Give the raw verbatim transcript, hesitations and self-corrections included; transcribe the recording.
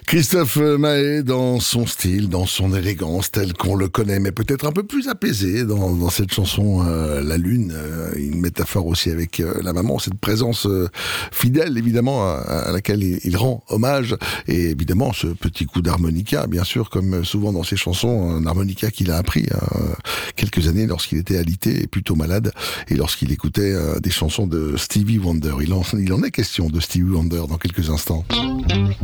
Christophe Maé, dans son style, dans son élégance, tel qu'on le connaît, mais peut-être un peu plus apaisé dans, dans cette chanson euh, La Lune, euh, une métaphore aussi avec euh, la maman, cette présence euh, fidèle évidemment à, à laquelle il, il rend hommage, et évidemment ce petit coup d'harmonica, bien sûr, comme souvent dans ses chansons, un harmonica qu'il a appris hein, quelques années lorsqu'il était alité et plutôt malade, et lorsqu'il écoutait euh, des chansons de Stevie Wonder. Il en, il en est question de Stevie Wonder dans quelques instants.